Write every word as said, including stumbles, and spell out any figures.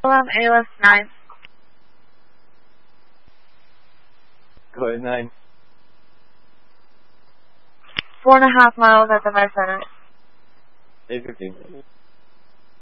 Um, A L S nine. Go ahead, nine. Four and a half miles at the Med Center. eight fifteen.